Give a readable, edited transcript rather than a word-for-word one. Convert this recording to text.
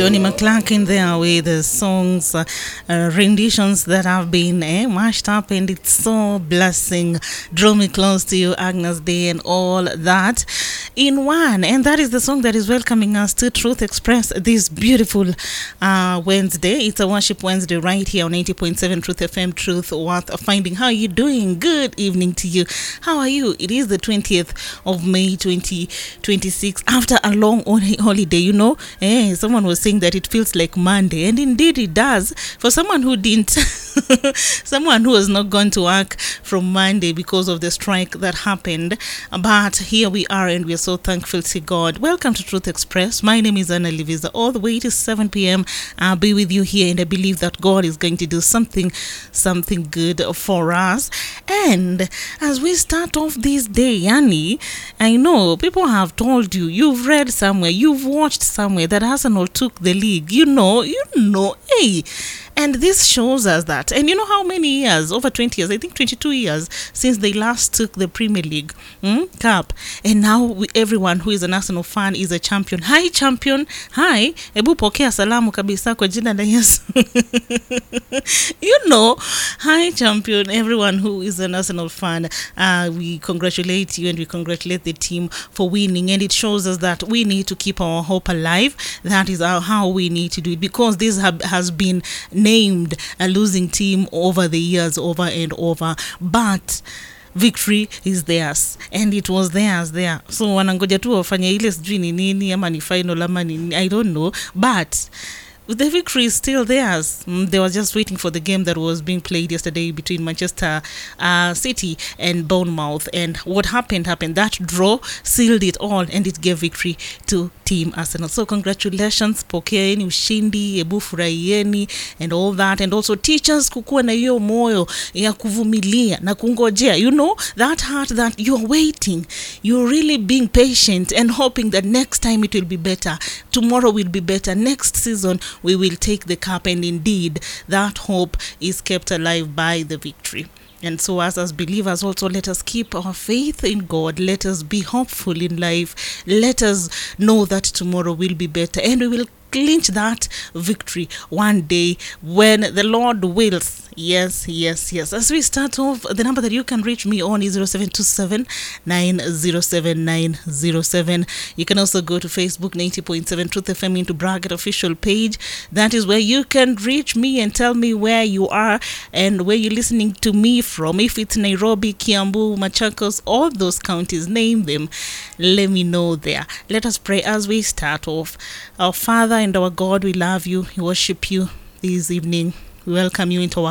Donnie McClurkin there with the songs, renditions that have been mashed up, and it's so blessing. Draw Me Close to You, Agnes Day, and all that in one. And that is the song that is welcoming us to Truth Express this beautiful Wednesday. It's a Worship Wednesday right here on 80.7 Truth FM, Truth Worth Finding. How are you doing? Good evening to you. How are you? It is the 20th of May 2026 after a long holiday. You know, someone was saying that it feels like Monday, and indeed it does for someone who didn't someone who has not gone to work from Monday because of the strike that happened. But here we are, and we are so thankful to God. Welcome to Truth Express. My name is Anna Liviza. All the way to 7 p.m. I'll be with you here, and I believe that God is going to do something good for us. And as we start off this day, Yani, I know people have told you, you've read somewhere, you've watched somewhere that Arsenal took the league. You know, hey. And this shows us that. And you know how many years? Over 20 years. I think 22 years since they last took the Premier League Cup. And now everyone who is an Arsenal fan is a champion. Hi, champion. Hi. Ebu pokea salamu kabisa kwa jina la Yesu. You know, hi, champion. Everyone who is an Arsenal fan, we congratulate you and we congratulate the team for winning. And it shows us that we need to keep our hope alive. That is how we need to do it, because this has been named a losing team over the years, over and over, but victory is theirs, and it was theirs there. So wanangoja tu wafanye ile sijui ni nini ama ni final ama ni I don't know, but the victory is still theirs. They were just waiting for the game that was being played yesterday between Manchester City and Bournemouth, and what happened. That draw sealed it all, and it gave victory to Team Arsenal. So congratulations, pokeeni ushindi, ebu furahieni and all that. And also teachers, kukuwa na hiyo moyo ya kuvumilia na kungojea. You know, that heart that you're waiting, you're really being patient and hoping that next time it will be better, tomorrow will be better, next season we will take the cup. And indeed that hope is kept alive by the victory. And so as believers also, let us keep our faith in God. Let us be hopeful in life. Let us know that tomorrow will be better, and we will clinch that victory one day when the Lord wills. Yes. As we start off, the number that you can reach me on is 0727 907 907. You can also go to Facebook, 90.7 Truth FM into Bracket official page. That is where you can reach me and tell me where you are and where you're listening to me from. If it's Nairobi, Kiambu, Machakos, all those counties, name them. Let me know there. Let us pray as we start off. Our Father and our God, we love you. We worship you this evening. We welcome you into our